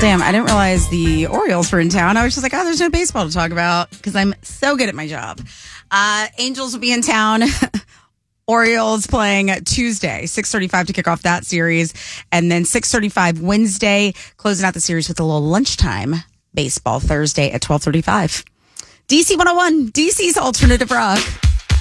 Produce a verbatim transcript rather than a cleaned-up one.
damn, I didn't realize the Orioles were in town. I was just like, oh, there's no baseball to talk about because I'm so good at my job. Uh, Angels will be in town. Orioles playing Tuesday, six thirty-five to kick off that series. And then six thirty-five Wednesday, closing out the series with a little lunchtime baseball Thursday at twelve thirty-five. D C one oh one, D C's Alternative Rock.